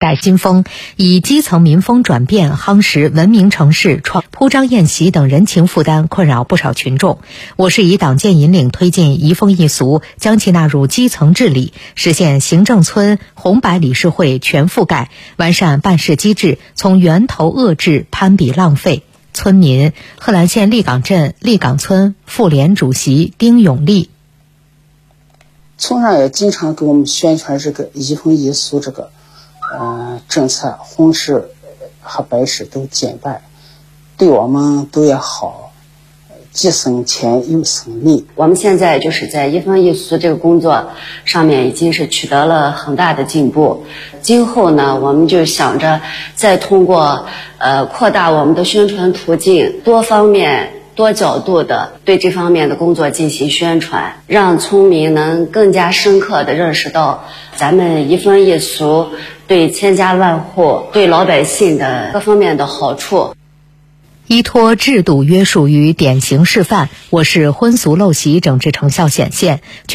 带新风，以基层民风转变夯实文明城市铺张宴席等人情负担困扰不少群众。我市以党建引领推进移风易俗，将其纳入基层治理，实现行政村红白理事会全覆盖，完善办事机制，从源头遏制攀比浪费。村民：贺兰县立岗镇立岗村妇联主席丁永利。 村上也经常给我们宣传这个移风易俗这个政策，红事和白事都减半，对我们都也好，既省钱又省力。 我们现在就是在移风易俗这个工作上面已经是取得了很大的进步。今后呢，我们就想着再通过扩大我们的宣传途径，多方面多角度的对这方面的工作进行宣传，让村民能更加深刻地认识到咱们移风易俗对千家万户、对老百姓的各方面的好处。 依托制度约束与典型示范，我市婚俗陋习整治成效显现。